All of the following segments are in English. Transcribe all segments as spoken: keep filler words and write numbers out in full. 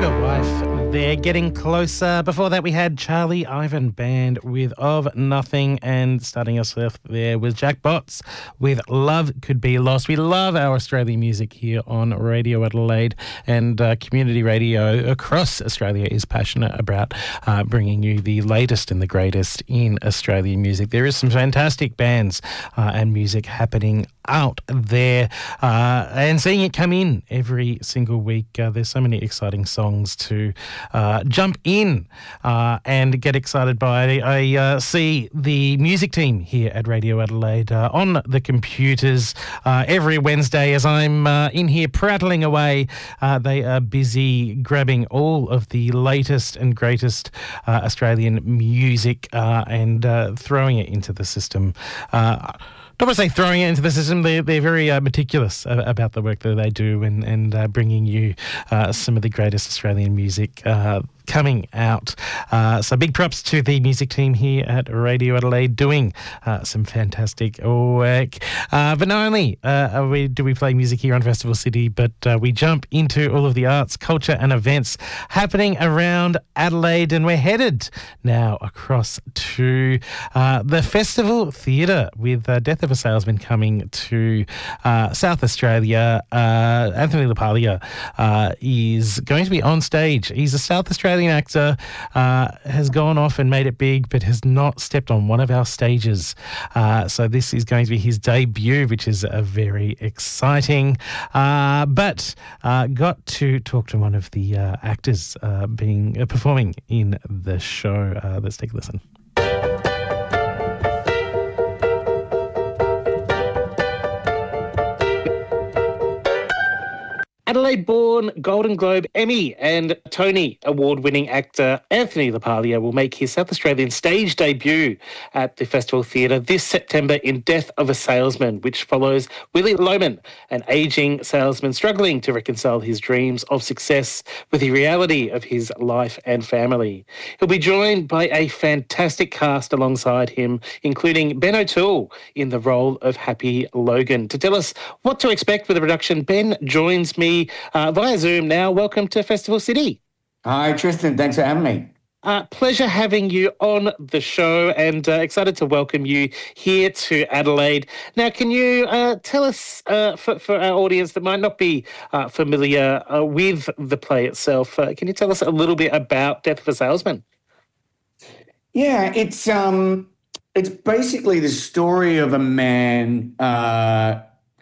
Sugar Wife, they're getting closer. Before that, we had Charlie Ivan Band with Of Nothing, and starting us off there was Jack Botts with Love Could Be Lost. We love our Australian music here on Radio Adelaide, and uh, community radio across Australia is passionate about uh, bringing you the latest and the greatest in Australian music. There is some fantastic bands uh, and music happening out there, uh, and seeing it come in every single week. Uh, there's so many exciting songs to uh, jump in uh, and get excited by. I uh, see the music team here at Radio Adelaide uh, on the computers uh, every Wednesday as I'm uh, in here prattling away. Uh, they are busy grabbing all of the latest and greatest uh, Australian music uh, and uh, throwing it into the system. Uh, Don't want to say throwing it into the system. They're, they're very uh, meticulous uh, about the work that they do, and, and uh, bringing you uh, some of the greatest Australian music uh, coming out. Uh, so big props to the music team here at Radio Adelaide doing uh, some fantastic work. Uh, but not only uh, we, do we play music here on Festival City, but uh, we jump into all of the arts, culture and events happening around Adelaide, and we're headed now across to uh, the Festival Theatre with uh, Death of a Salesman coming to uh, South Australia. Uh, Anthony LaPaglia uh, is going to be on stage. He's a South Australian actor, uh, has gone off and made it big, but has not stepped on one of our stages. Uh, so this is going to be his debut, which is uh, very exciting. Uh, but uh, got to talk to one of the uh, actors uh, being uh, performing in the show. Uh, let's take a listen. Adelaide-born Golden Globe, Emmy and Tony Award-winning actor Anthony LaPaglia will make his South Australian stage debut at the Festival Theatre this September in Death of a Salesman, which follows Willie Loman, an ageing salesman struggling to reconcile his dreams of success with the reality of his life and family. He'll be joined by a fantastic cast alongside him, including Ben O'Toole in the role of Happy Logan. To tell us what to expect with the production, Ben joins me Uh, via Zoom now. Welcome to Festival City. Hi, Tristan. Thanks for having me. Uh, pleasure having you on the show, and uh, excited to welcome you here to Adelaide. Now, can you uh, tell us, uh, for, for our audience that might not be uh, familiar uh, with the play itself, uh, can you tell us a little bit about Death of a Salesman? Yeah, it's um, it's basically the story of a man. Uh,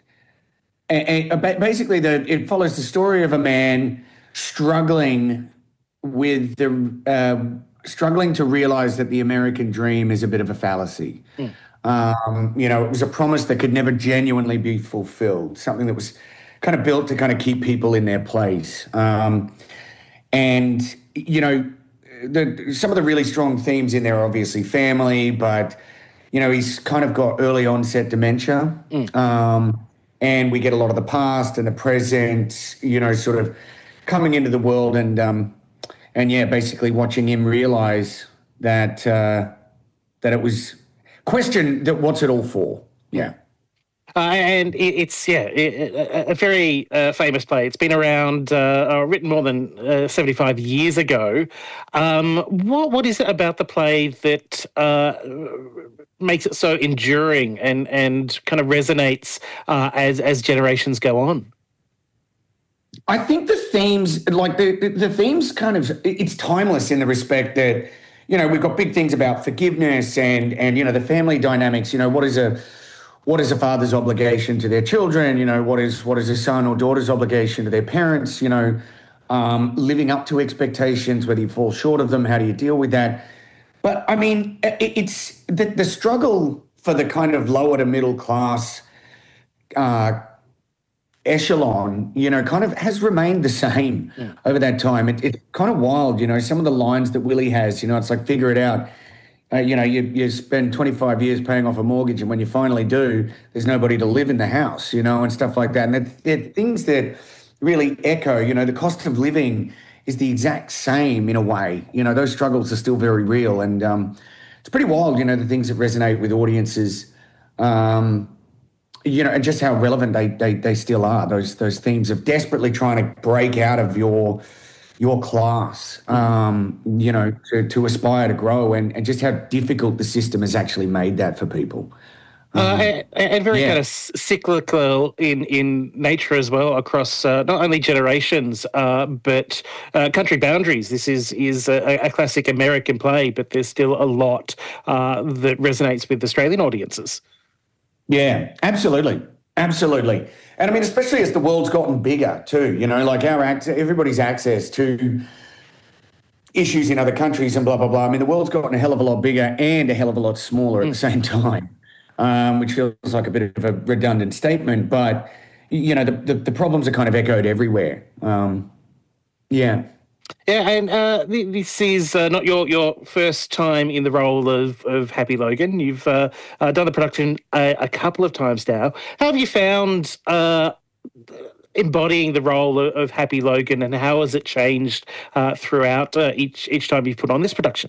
And, and basically, the, it follows the story of a man struggling with the uh, struggling to realize that the American dream is a bit of a fallacy. Mm. Um, you know, it was a promise that could never genuinely be fulfilled. Something that was kind of built to kind of keep people in their place. Um, and you know, the, some of the really strong themes in there are obviously family, but you know, he's kind of got early onset dementia. Mm. Um, And we get a lot of the past and the present, you know, sort of coming into the world, and um, and yeah, basically watching him realise that uh, that it was question that what's it all for? Yeah. Uh, and it, it's, yeah, it, a, a very uh, famous play. It's been around, uh, uh, written more than uh, seventy-five years ago. Um, what What is it about the play that uh, makes it so enduring and, and kind of resonates uh, as, as generations go on? I think the themes, like the, the, the themes kind of, it's timeless in the respect that, you know, we've got big things about forgiveness and, and you know, the family dynamics. You know, what is a... What is a father's obligation to their children? You know, what is what is a son or daughter's obligation to their parents? You know, um, living up to expectations, whether you fall short of them, how do you deal with that? But I mean, it, it's the, the struggle for the kind of lower to middle class uh, echelon, you know, kind of has remained the same yeah. over that time. It, it's kind of wild, you know, some of the lines that Willie has, you know, it's like, figure it out. Uh, you know, you, you spend twenty-five years paying off a mortgage, and when you finally do, there's nobody to live in the house, you know, and stuff like that. And they're, they're things that really echo, you know, the cost of living is the exact same in a way. You know, those struggles are still very real. And um, it's pretty wild, you know, the things that resonate with audiences, um, you know, and just how relevant they, they they still are, those those themes of desperately trying to break out of your your class, um, you know, to, to aspire to grow, and, and just how difficult the system has actually made that for people. Uh, and, and very yeah. kind of cyclical in, in nature as well, across uh, not only generations uh, but uh, country boundaries. This is is a, a classic American play, but there's still a lot uh, that resonates with Australian audiences. Yeah, absolutely, absolutely. And I mean, especially as the world's gotten bigger too. You know, like our access, everybody's access to issues in other countries and blah blah blah. I mean, the world's gotten a hell of a lot bigger and a hell of a lot smaller at the same time. Um, which feels like a bit of a redundant statement, but, you know, the, the, the problems are kind of echoed everywhere. Um, yeah. Yeah, and uh, this is uh, not your, your first time in the role of, of Happy Logan. You've uh, uh, done the production a, a couple of times now. How have you found uh, embodying the role of, of Happy Logan, and how has it changed uh, throughout uh, each each time you've put on this production?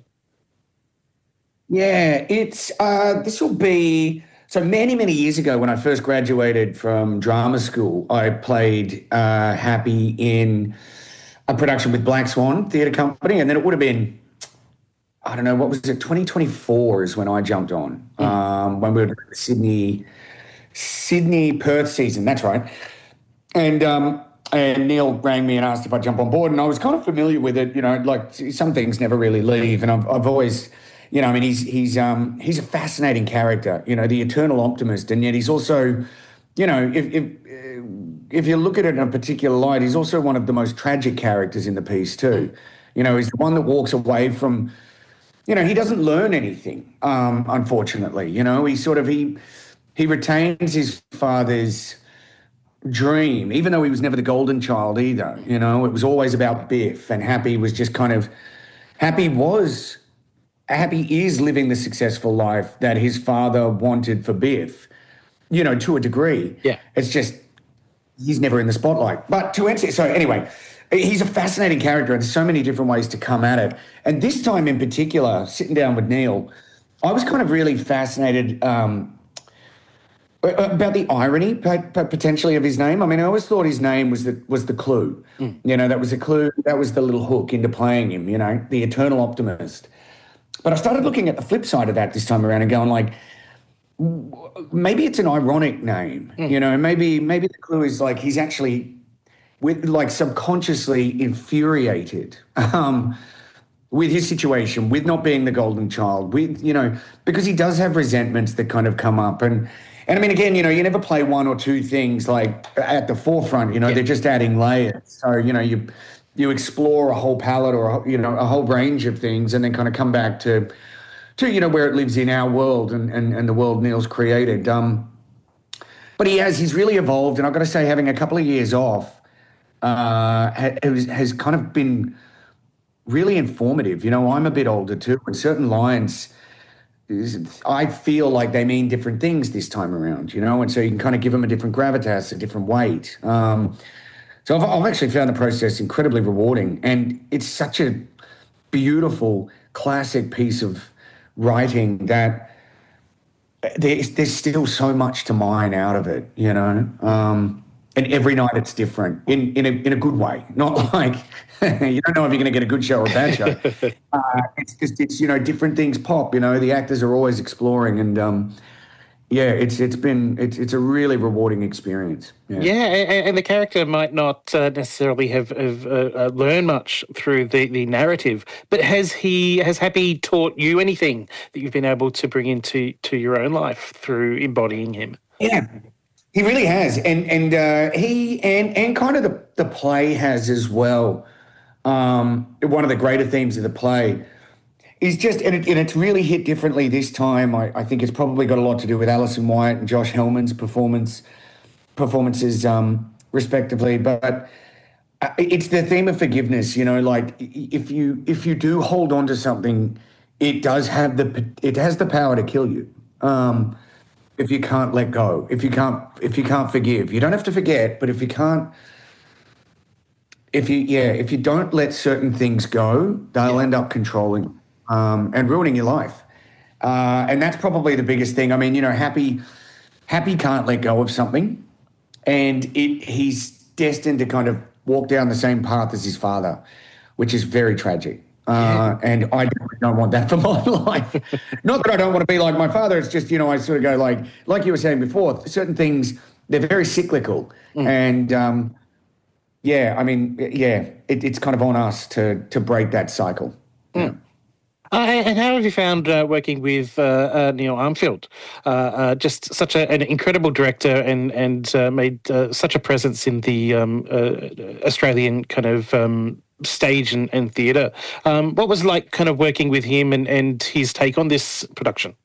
Yeah, it's uh, this will be so many many years ago when I first graduated from drama school. I played uh, Happy in a production with Black Swan Theatre Company, and then it would have been I don't know what was it twenty twenty-four is when I jumped on mm. um, when we were doing the Sydney Sydney Perth season. That's right, and. Um, And Neil rang me and asked if I'd jump on board, and I was kind of familiar with it. You know, like some things never really leave, and I've, I've always. You know, I mean, he's he's um, he's a fascinating character. You know, the eternal optimist, and yet he's also, you know, if if if you look at it in a particular light, he's also one of the most tragic characters in the piece too. You know, he's the one that walks away from. You know, he doesn't learn anything. Um, unfortunately, you know, he sort of he he retains his father's dream, even though he was never the golden child either. You know, it was always about Biff, and Happy was just kind of Happy was. Happy is living the successful life that his father wanted for Biff, you know, to a degree. Yeah. It's just he's never in the spotlight. But to answer, so anyway, he's a fascinating character, and there's so many different ways to come at it. And this time in particular, sitting down with Neil, I was kind of really fascinated um, about the irony potentially of his name. I mean, I always thought his name was the was the clue. Mm. You know, that was the clue, that was the little hook into playing him, you know, the eternal optimist. But I started looking at the flip side of that this time around and going like, maybe it's an ironic name, mm. you know, maybe maybe the clue is like he's actually with like subconsciously infuriated um, with his situation, with not being the golden child, with, you know, because he does have resentments that kind of come up. And, and I mean, again, you know, you never play one or two things like at the forefront, you know, yeah. they're just adding layers. So, you know, you... you explore a whole palette or, you know, a whole range of things, and then kind of come back to, to you know, where it lives in our world and, and, and the world Neil's created. Um, but he has, he's really evolved. And I've got to say, having a couple of years off uh, has, has kind of been really informative. You know, I'm a bit older too, and certain lines, I feel like they mean different things this time around, you know, and so you can kind of give them a different gravitas, a different weight. Um, So I've, I've actually found the process incredibly rewarding, and it's such a beautiful, classic piece of writing that there's, there's still so much to mine out of it, you know. Um, and every night it's different in in a in a good way, not like you don't know if you're going to get a good show or a bad show. uh, it's just it's you know different things pop. You know, the actors are always exploring, and um, yeah, it's it's been it's it's a really rewarding experience. Yeah, yeah and, and the character might not uh, necessarily have, have uh, uh, learned much through the, the narrative, but has he has Happy taught you anything that you've been able to bring into to your own life through embodying him? Yeah, he really has, and and uh, he and and kind of the the play has as well. Um, one of the greater themes of the play. Is just, and, it, and it's really hit differently this time. I, I think it's probably got a lot to do with Alison Wyatt and Josh Hellman's performance, performances, um, respectively. But it's the theme of forgiveness. You know, like if you if you do hold on to something, it does have the it has the power to kill you. Um, if you can't let go, if you can't if you can't forgive, you don't have to forget. But if you can't. If you yeah, if you don't let certain things go, they'll yeah. end up controlling. Um, and ruining your life. Uh, and that's probably the biggest thing. I mean, you know, Happy Happy can't let go of something, and it, he's destined to kind of walk down the same path as his father. which is very tragic. Uh, and I definitely don't want that for my life. Not that I don't want to be like my father. It's just, you know, I sort of go like, like you were saying before, certain things, they're very cyclical. Mm. And um, yeah, I mean, yeah, it, it's kind of on us to to break that cycle. Mm. Yeah. Uh, and how have you found uh, working with uh, uh, Neil Armfield? Uh, uh, just such a, an incredible director and and uh, made uh, such a presence in the um, uh, Australian kind of um, stage and, and theatre. Um, what was it like kind of working with him and, and his take on this production?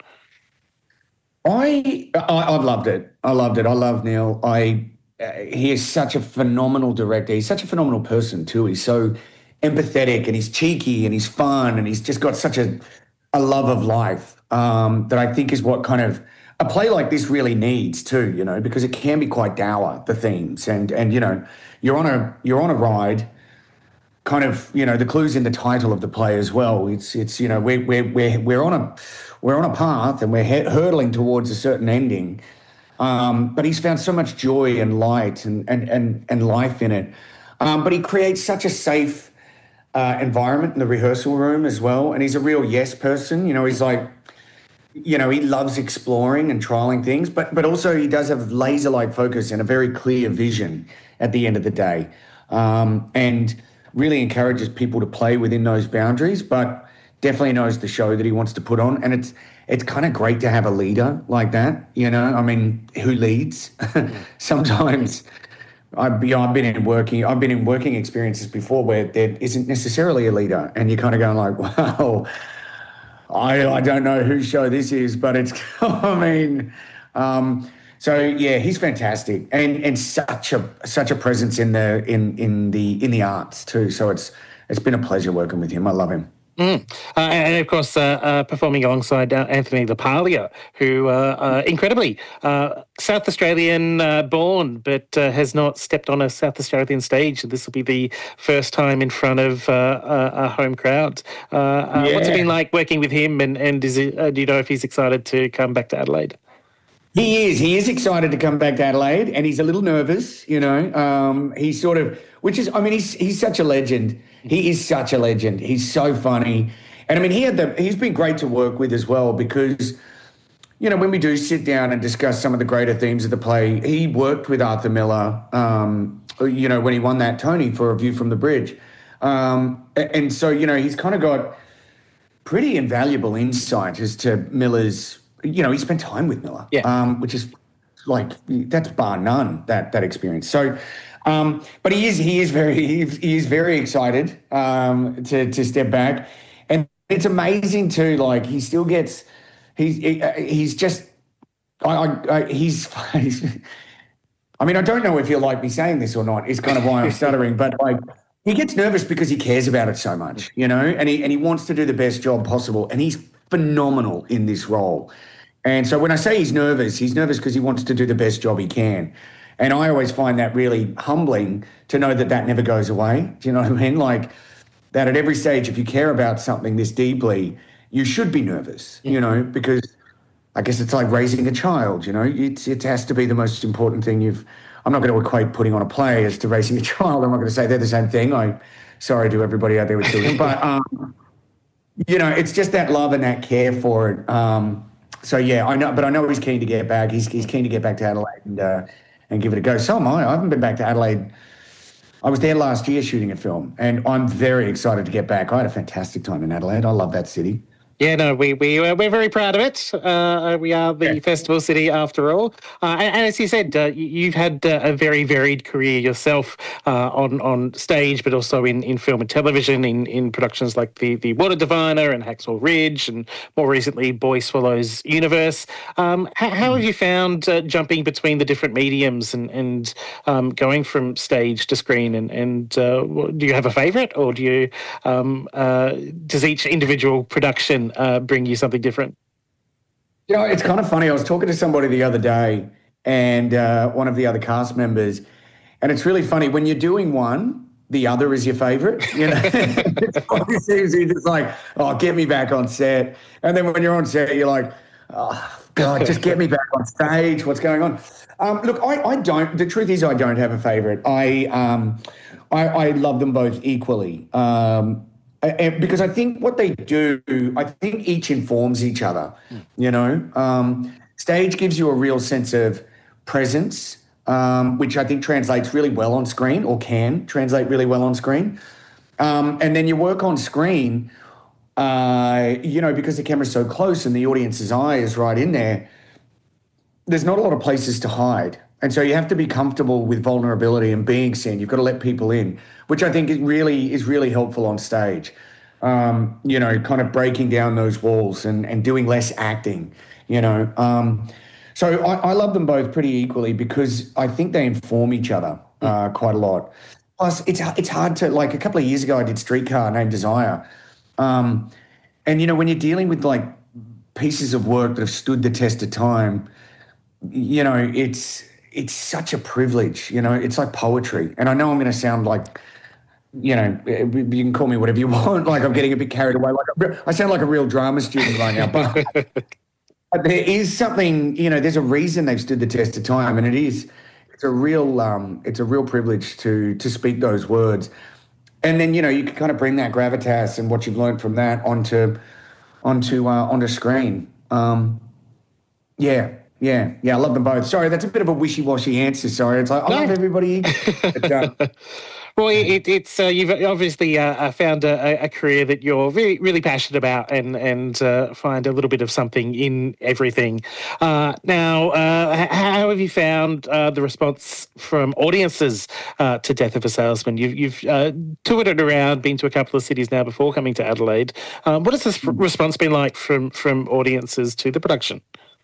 I, I I've loved it. I loved it. I love Neil. I uh, he is such a phenomenal director. He's such a phenomenal person too. He's so empathetic and he's cheeky and he's fun and he's just got such a a love of life um, that I think is what kind of a play like this really needs too. You know, because it can be quite dour, the themes, and and you know you're on a you're on a ride. Kind of, you know, the clue's in the title of the play as well. It's, it's, you know, we're we're we're we're on a we're on a path and we're hurtling towards a certain ending. Um, but he's found so much joy and light and and and, and life in it. Um, but he creates such a safe uh, environment in the rehearsal room as well. And he's a real yes person. You know, he's like, you know, he loves exploring and trialing things, but but also he does have laser-like focus and a very clear vision at the end of the day. Um, and really encourages people to play within those boundaries, but definitely knows the show that he wants to put on. And it's it's kind of great to have a leader like that, you know, I mean, who leads. Sometimes I've, you know, I've been in working, I've been in working experiences before where there isn't necessarily a leader and you're kind of going like, wow, I, I don't know whose show this is, but it's, I mean, um, so yeah, he's fantastic, and and such a such a presence in the in in the in the arts too. So it's it's been a pleasure working with him. I love him. Mm. Uh, and of course, uh, uh, performing alongside uh, Anthony LaPaglia, who uh, uh, incredibly uh, South Australian uh, born, but uh, has not stepped on a South Australian stage. This will be the first time in front of uh, a, a home crowd. Uh, uh, yeah. What's it been like working with him? And and is it, uh, do you know if he's excited to come back to Adelaide? He is. He is excited to come back to Adelaide, and he's a little nervous, you know. Um, he's sort of, which is, I mean, he's he's such a legend. He is such a legend. He's so funny. And, I mean, he had the, he's been great to work with as well because, you know, when we do sit down and discuss some of the greater themes of the play, he worked with Arthur Miller, um, you know, when he won that Tony for A View from the Bridge. Um, and so, you know, he's kind of got pretty invaluable insight as to Miller's, you know, he spent time with Miller, yeah. um, which is like, that's bar none, that that experience. So, um, but he is he is very he is, he is very excited um, to to step back, and it's amazing too. Like he still gets, he's he, he's just, I, I, I he's, he's, I mean, I don't know if you'll like me saying this or not. Is kind of why I'm stuttering, but like he gets nervous because he cares about it so much, you know, and he and he wants to do the best job possible, and he's phenomenal in this role. And so when I say he's nervous, he's nervous because he wants to do the best job he can. And I always find that really humbling to know that that never goes away. Do you know what I mean? Like that at every stage, if you care about something this deeply, you should be nervous, you know, because I guess it's like raising a child, you know, it's, it has to be the most important thing you've, I'm not going to equate putting on a play as to raising a child. I'm not going to say they're the same thing. I, sorry to everybody out there with children, but, um, you know, it's just that love and that care for it. Um, So, yeah, I know, but I know he's keen to get back. He's he's keen to get back to Adelaide and uh, and give it a go. So am I. I haven't been back to Adelaide. I was there last year shooting a film, and I'm very excited to get back. I had a fantastic time in Adelaide. I love that city. Yeah, no, we, we, uh, we're very proud of it. Uh, we are the yeah. festival city after all. Uh, and, and as you said, uh, you've had uh, a very varied career yourself uh, on, on stage, but also in, in film and television, in, in productions like the, the Water Diviner and Hacksaw Ridge, and more recently, Boy Swallows Universe. Um, how, how have you found uh, jumping between the different mediums and, and um, going from stage to screen? And, and uh, do you have a favourite, or do you um, uh, does each individual production Uh, bring you something different? You know, it's kind of funny. I was talking to somebody the other day, and uh, one of the other cast members, and it's really funny when you're doing one, the other is your favourite. You know, it's you're just like, oh, get me back on set, and then when you're on set, you're like, oh God, just get me back on stage. What's going on? Um, look, I, I don't. The truth is, I don't have a favourite. I um, I, I love them both equally. Um, and because I think what they do, I think each informs each other. Mm. You know, um, stage gives you a real sense of presence, um, which I think translates really well on screen, or can translate really well on screen. Um, and then you work on screen, uh, you know, because the camera's so close and the audience's eye is right in there. There's not a lot of places to hide. And so you have to be comfortable with vulnerability and being seen. You've got to let people in, which I think is really is really helpful on stage. Um, you know, kind of breaking down those walls and, and doing less acting, you know. Um, so I, I love them both pretty equally because I think they inform each other uh, quite a lot. Plus, it's, it's hard to, like a couple of years ago, I did Streetcar Named Desire. Um, and, you know, when you're dealing with like pieces of work that have stood the test of time, you know, it's, it's such a privilege, you know, it's like poetry. And I know I'm going to sound like, you know, you can call me whatever you want, like I'm getting a bit carried away. Like I sound like a real drama student right now, but, but there is something, you know, there's a reason they've stood the test of time, and it is, it's a real, um, it's a real privilege to to speak those words. And then, you know, you can kind of bring that gravitas and what you've learned from that onto, onto, uh, onto screen. Um, yeah. Yeah, yeah, I love them both. Sorry, that's a bit of a wishy-washy answer. Sorry, it's like I no. love everybody. But, uh, well, it, it's uh, you've obviously uh, found a, a career that you're very, really passionate about, and and uh, find a little bit of something in everything. Uh, now, uh, how have you found uh, the response from audiences uh, to Death of a Salesman? You've, you've uh, toured it around, been to a couple of cities now before coming to Adelaide. Um, what has this response been like from from audiences to the production?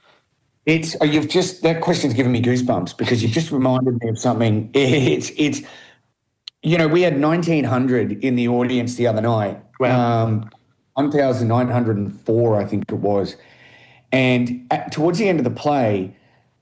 It's you've just that question's given me goosebumps because you've just reminded me of something. It's it's you know, we had nineteen hundred in the audience the other night. Wow. Um, one thousand nine hundred four, I think it was. And at, towards the end of the play,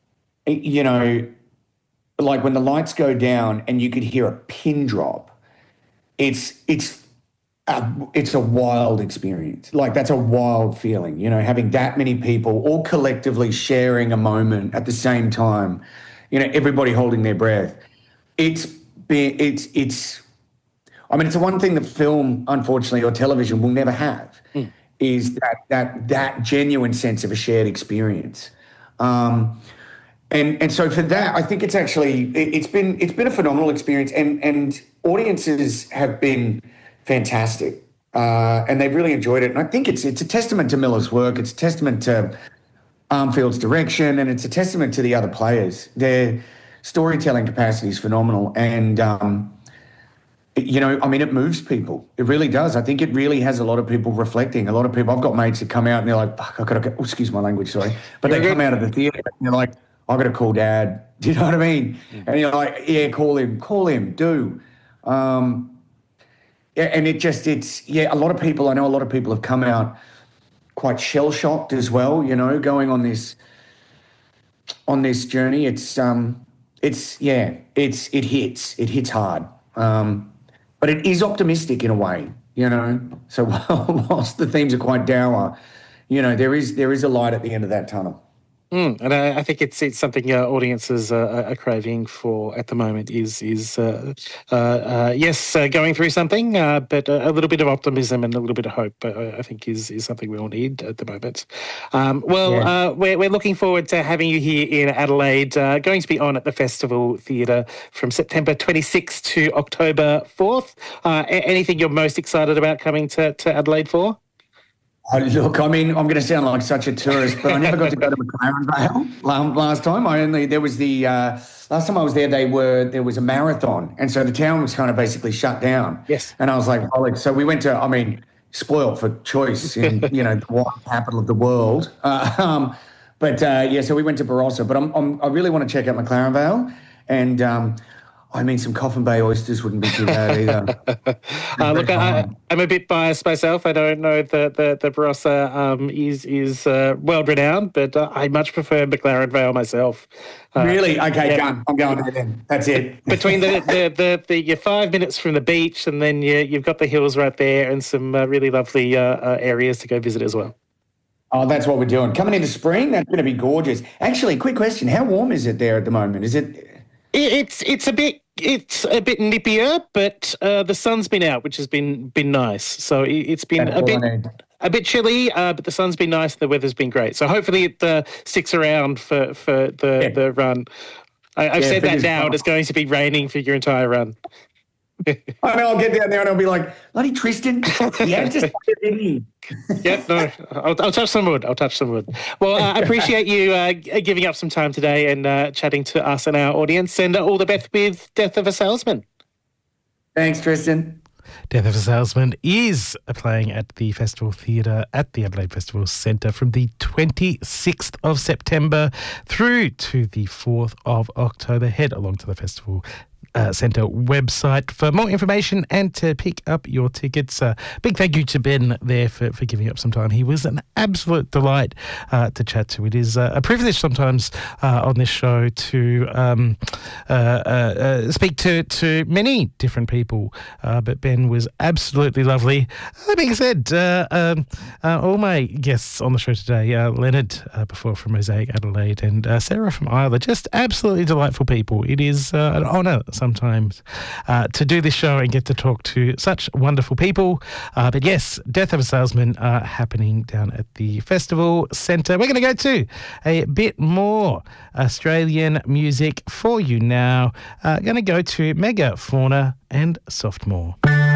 you know, like when the lights go down and you could hear a pin drop, it's it's Uh, it's a wild experience. Like that's a wild feeling, you know, having that many people all collectively sharing a moment at the same time, you know, everybody holding their breath. It's been, it's, it's, I mean, it's the one thing that film, unfortunately, or television will never have mm. is that, that, that genuine sense of a shared experience. Um, and, and so for that, I think it's actually, it, it's been, it's been a phenomenal experience, and, and audiences have been fantastic, uh, and they've really enjoyed it. And I think it's it's a testament to Miller's work. It's a testament to Armfield's direction, and it's a testament to the other players. Their storytelling capacity is phenomenal, and um, it, you know, I mean, it moves people. It really does. I think it really has a lot of people reflecting. A lot of people. I've got mates that come out and they're like, "Fuck, I gotta go." Oh, excuse my language, sorry, but they come out of the theatre and they're like, "I gotta call Dad." Do you know what I mean? Mm. And you're like, "Yeah, call him, call him, do." Um, Yeah, and it just, it's, yeah, a lot of people, I know a lot of people have come out quite shell-shocked as well, you know, going on this, on this journey. It's, um, it's, yeah, it's, it hits, it hits hard. Um, but it is optimistic in a way, you know. So whilst the themes are quite dour, you know, there is, there is a light at the end of that tunnel. Mm, and I, I think it's it's something uh, audiences uh, are craving for at the moment. Is is uh, uh, uh, yes, uh, going through something, uh, but a, a little bit of optimism and a little bit of hope. Uh, I think is is something we all need at the moment. Um, well, yeah. uh, we're we're looking forward to having you here in Adelaide. Uh, going to be on at the Festival Theatre from September twenty-sixth to October fourth. Uh, anything you're most excited about coming to to Adelaide for? Oh, look, I mean, I'm going to sound like such a tourist, but I never got to go to McLaren Vale last time. I only there was the uh, last time I was there. They were there was a marathon, and so the town was kind of basically shut down. Yes, and I was like, oh, so we went to. I mean, spoiled for choice in you know the wine capital of the world. Uh, um, but uh, yeah, so we went to Barossa. But I'm, I'm I really want to check out McLaren Vale, and um, I mean, some Coffin Bay oysters wouldn't be too bad either. uh, look, I, I'm a bit biased myself. I don't know that the, the Barossa um, is is uh, world renowned, but uh, I much prefer McLaren Vale myself. Uh, really? Okay, yeah. done. I'm going there then. That's it. Between the the, the, the your five minutes from the beach, and then you, you've got the hills right there, and some uh, really lovely uh, uh, areas to go visit as well. Oh, that's what we're doing. Coming into spring, that's going to be gorgeous. Actually, quick question: how warm is it there at the moment? Is it? It's it's a bit It's a bit nippier, but uh, the sun's been out, which has been been nice. So it, it's been That's a all I bit need. a bit chilly, uh, but the sun's been nice. The weather's been great. So hopefully it uh, sticks around for for the Yeah. the run. I, I've Yeah, said that fingers now, and crossed. it's going to be raining for your entire run. I know I'll get down there and I'll be like, bloody Tristan, yeah, just didn't he? Yep, no, I'll, I'll touch some wood. I'll touch some wood. Well, uh, I appreciate you uh, g- giving up some time today and uh, chatting to us and our audience. And uh, all the best with Death of a Salesman. Thanks, Tristan. Death of a Salesman is playing at the Festival Theatre at the Adelaide Festival Centre from the twenty-sixth of September through to the fourth of October. Head along to the Festival Uh, Centre website for more information and to pick up your tickets. Uh, big thank you to Ben there for, for giving up some time. He was an absolute delight uh, to chat to. It is uh, a privilege sometimes uh, on this show to um, uh, uh, uh, speak to, to many different people, uh, but Ben was absolutely lovely. That being said, uh, um, uh, all my guests on the show today, uh, Leonard uh, before from Mosaic Adelaide and uh, Sarah from Isla, just absolutely delightful people. It is uh, an honour sometimes uh, to do this show and get to talk to such wonderful people. Uh, but yes, Death of a Salesman uh, happening down at the Festival Centre. We're going to go to a bit more Australian music for you now. Uh, going to go to Megafauna and Softmore.